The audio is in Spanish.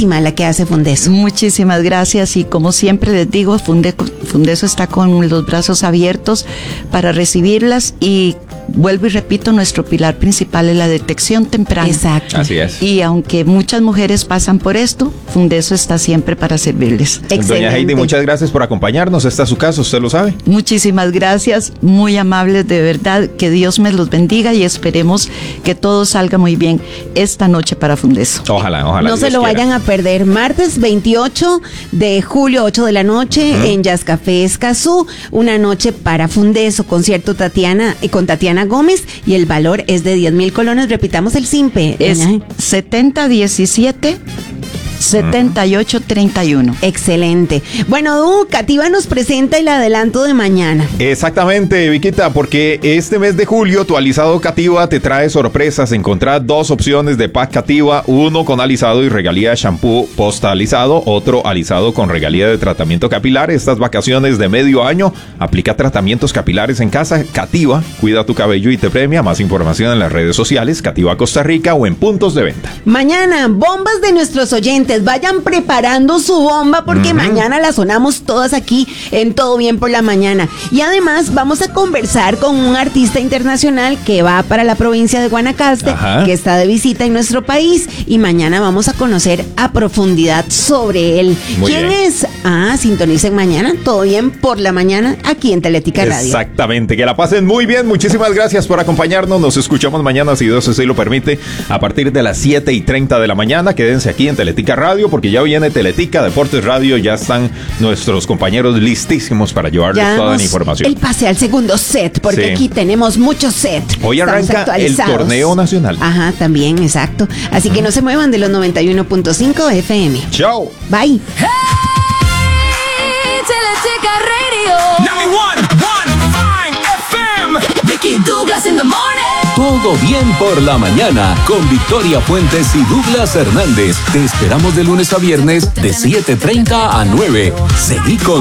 bellísima la que hace Fundeso. Muchísimas gracias, y como siempre les digo, Fundeso está con los brazos abiertos para recibirlas, y vuelvo y repito, nuestro pilar principal es la detección temprana. Exacto. Así es. Y aunque muchas mujeres pasan por esto, Fundeso está siempre para servirles. Excelente. Doña Heidi, muchas gracias por acompañarnos. Esta es su casa, usted lo sabe. Muchísimas gracias, muy amables, de verdad, que Dios me los bendiga, y esperemos que todo salga muy bien esta noche para Fundeso. Ojalá. No se lo vayan a perder. Martes 28 de julio, 8 de la noche, en Jazz Café Escazú, una noche para Fundeso, concierto con Tatiana Gómez, y el valor es de 10,000 colones. Repitamos el SIMPE. Es 7017 7831. Excelente. Bueno, Cativa nos presenta el adelanto de mañana. Exactamente, Viquita, porque este mes de julio tu alisado Cativa te trae sorpresas. Encontrá 2 opciones de pack Cativa, uno con alisado y regalía de shampoo post alisado, otro alisado con regalía de tratamiento capilar. Estas vacaciones de medio año, aplica tratamientos capilares en casa. Cativa, cuida tu cabello y te premia. Más información en las redes sociales, Cativa Costa Rica, o en puntos de venta. Mañana, bombas de nuestros oyentes. Vayan preparando su bomba, porque mañana la sonamos todas aquí en Todo Bien por la Mañana. Y además vamos a conversar con un artista internacional que va para la provincia de Guanacaste, que está de visita en nuestro país, y mañana vamos a conocer a profundidad sobre él. ¿Quién es? Sintonicen mañana Todo Bien por la Mañana aquí en Teletica Radio. Exactamente, que la pasen muy bien. Muchísimas gracias por acompañarnos. Nos escuchamos mañana, si Dios así lo permite, a partir de las 7:30 de la mañana. Quédense aquí en Teletica Radio, porque ya viene Teletica Deportes Radio. Ya están nuestros compañeros listísimos para llevarles toda la información. El pase al segundo set, porque aquí tenemos muchos sets. Hoy arranca el torneo nacional. También, exacto. Así que no se muevan de los 91.5 FM. Chao. Bye. Hey, Teletica Radio. 91.5 FM. Vicky Douglas in the morning. Todo Bien por la Mañana, con Victoria Fuentes y Douglas Hernández. Te esperamos de lunes a viernes de 7:30 a 9. Seguí con